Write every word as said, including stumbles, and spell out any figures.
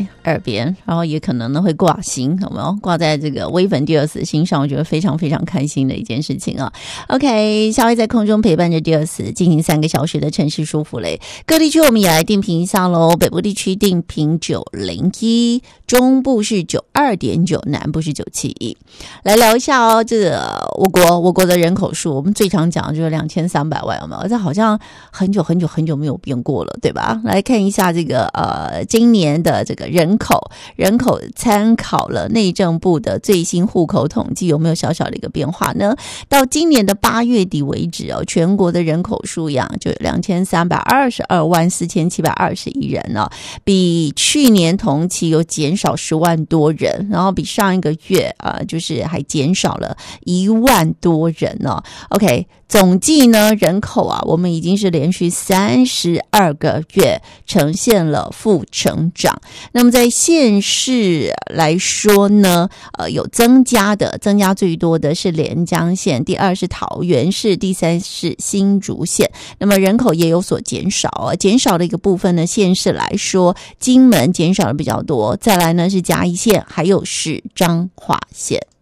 耳边，然后也可能呢会挂心，有没有挂在这个微粉第二次心上？我觉得非常非常开心的一件事情啊。OK， 小薇在空中陪伴着第二次进行三个小时的城市舒服嘞。各地区我们也来定频一下喽，北部地区定频九零一，中部是九二点九，南部是九七一。来聊一下哦，这个我国我国的人口数，我们最常讲的就是两千三百万，有没有？这好像很久很久很久没有变过了，对吧？来看一下这个呃，今年的这个人口人口参考了内政部的最新户口统计，有没有小小的一个变化呢？到今年的八月底为止哦，全国的人口数量就有两千三百二十二万四千七百二十一人哦，比去年同期有减少十万多人，然后比上一个月啊、呃，就是还减少了一万多人哦。OK， 总计呢人口啊，我们已经是连续三十二个月呈现了负成长。那么在县市来说呢，呃，有增加的，增加最多的是连江县，第二是桃园市，第三是新竹县。那么人口也有所减少啊，减少的一个部分呢，县市来说，金门减少的比较多，再来呢是嘉义县，还有是彰化县。